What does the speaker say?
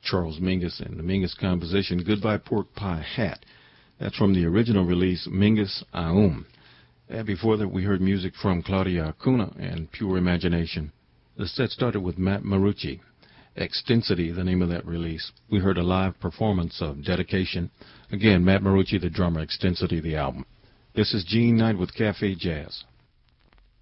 Charles Mingus and the Mingus composition Goodbye Pork Pie Hat. That's from the original release Mingus Aum. And before that, we heard music from Claudia Acuna and Pure Imagination. The set started with Matt Marucci. Extensity, the name of that release. We heard a live performance of Dedication. Again, Matt Marucci, the drummer, Extensity, the album. This is Gene Knight with Cafe Jazz.